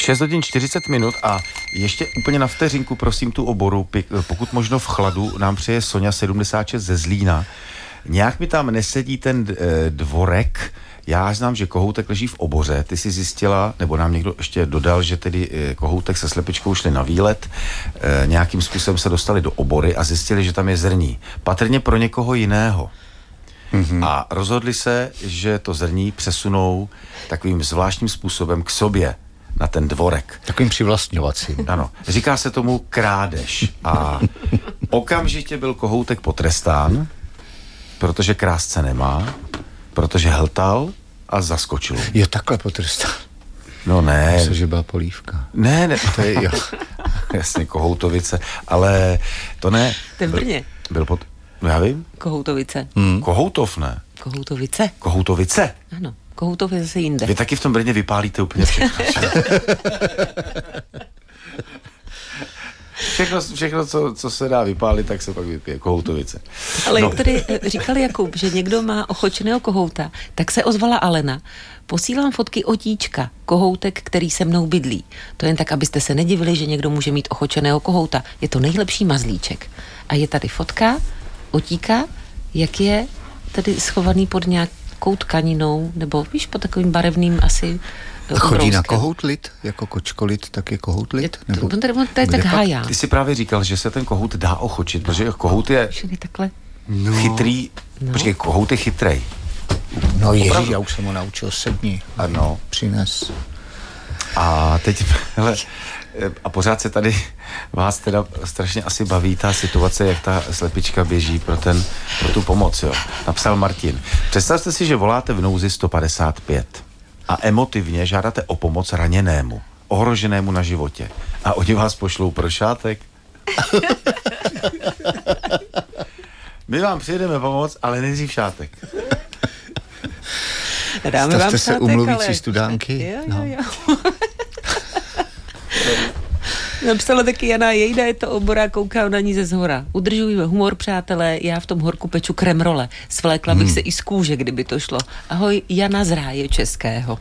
6 hodin 40 minut a ještě úplně na vteřinku, prosím, tu oboru, pokud možno v chladu, nám přeje Soňa 76 ze Zlína. Nějak mi tam nesedí ten dvorek. Já znám, že kohoutek leží v oboře. Ty jsi zjistila, nebo nám někdo ještě dodal, že tedy kohoutek se slepičkou šli na výlet, nějakým způsobem se dostali do obory a zjistili, že tam je zrní. Patrně pro někoho jiného. Mm-hmm. A rozhodli se, že to zrní přesunou takovým zvláštním způsobem k sobě na ten dvorek. Takovým přivlastňovacím. Ano. Říká se tomu krádež. A okamžitě byl kohoutek potrestán, protože krásce nemá, protože hltal a zaskočil. Je takhle potrestán. No ne. Myslím, že byla polívka. Ne. To je, jo. Jasně, Kohoutovice, ale to ne. To je v Brně. No já vím. Kohoutovice. Kohoutov, ne. Kohoutovice. Kohoutovice. Ano, Kohoutov je zase jinde. Vy taky v tom Brně vypálíte úplně všechno. Všechno, co se dá vypálit, tak se pak vypije. Kohoutovice. Ale jak tady říkal Jakub, že někdo má ochočeného kohouta, tak se ozvala Alena. Posílám fotky otíčka, kohoutek, který se mnou bydlí. To jen tak, abyste se nedivili, že někdo může mít ochočeného kohouta. Je to nejlepší mazlíček. A je tady fotka otíka, jak je tady schovaný pod nějakou tkaninou, nebo víš, pod takovým barevným asi chodí na kohoutlit, jako kočkolit, tak je kohoutlit? To je tak hajá. Ty jsi právě říkal, že se ten kohout dá ochočit, protože kohout je chytrý, počkej, kohout je chytrej. No ježiš, já už jsem ho naučil sedni. Ano. Přines. A teď, hele, a pořád se tady vás teda strašně asi baví ta situace, jak ta slepička běží pro tu pomoc, jo. Napsal Martin. Představte si, že voláte v nouzi 155 a emotivně žádáte o pomoc raněnému, ohroženému na životě. A oni vás pošlou pro šátek. My vám přijedeme pomoct, ale nejdřív šátek. Dáme vám se umluvící studánky. Jo. Napsala taky Jana Jejda, je to obora, koukám na ní ze zhora. Udržujeme humor, přátelé, já v tom horku peču kremrole. Svlékla bych se i z kůže, kdyby to šlo. Ahoj, Jana z Ráje Českého.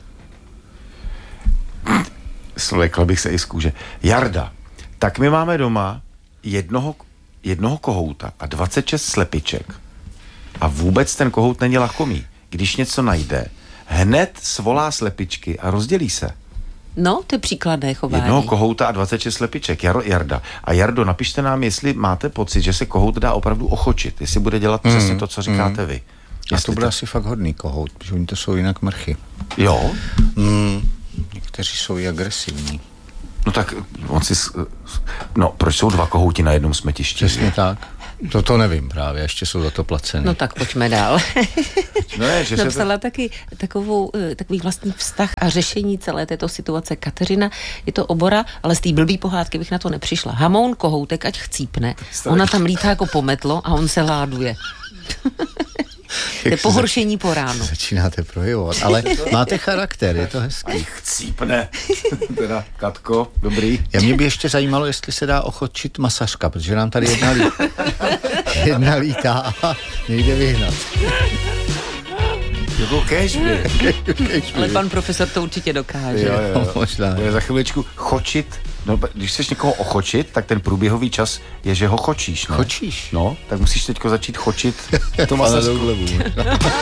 Svlékla bych se i z kůže. Jarda, tak my máme doma jednoho kohouta a 26 slepiček. A vůbec ten kohout není lakomý. Když něco najde, hned svolá slepičky a rozdělí se. No, to je příkladné chování. Jednoho kohouta a 26 slepiček. Jarda. A Jardo, napište nám, jestli máte pocit, že se kohout dá opravdu ochočit. Jestli bude dělat přesně to, co říkáte vy. A to bude asi fakt hodný kohout, protože oni to jsou jinak mrchy. Jo? Někteří jsou i agresivní. No tak proč jsou dva kohouti na jednom smetišti? Přesně tak. To nevím právě, ještě jsou za to placeny. No tak pojďme dál. Že napsala taky takový vlastní vztah a řešení celé této situace Kateřina. Je to obora, ale z té blbý pohádky bych na to nepřišla. Hamoun, kohoutek, ať chcípne. Ona tam lítá jako pometlo a on se láduje. To je pohoršení po ránu. Začínáte projevovat, ale máte charakter, je to hezký. Chcípne. Teda, Katko, dobrý. Mě by ještě zajímalo, jestli se dá ochočit masažka, protože nám tady jedna lítá a nejde vyhnat. Jako kežby. Ale pan profesor to určitě dokáže. Jo. Možná. Bude za chviličku chočit. No, když chceš někoho ochočit, tak ten průběhový čas je, že ho chočíš. Ne? Chočíš? No, tak musíš teďko začít chočit to masažku.